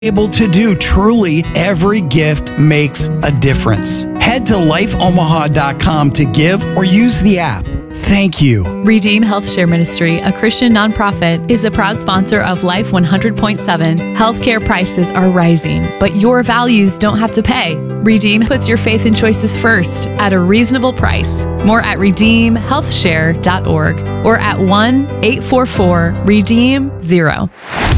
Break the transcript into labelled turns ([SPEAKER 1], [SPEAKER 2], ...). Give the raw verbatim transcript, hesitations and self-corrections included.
[SPEAKER 1] able to do. Truly, every gift makes a difference. Head to life omaha dot com to give or use the app. Thank you.
[SPEAKER 2] Redeem Health Share Ministry, a Christian nonprofit, is a proud sponsor of Life one hundred point seven. Healthcare prices are rising, but your values don't have to pay. Redeem puts your faith and choices first at a reasonable price. More at redeem health share dot org or at one eight four four redeem zero.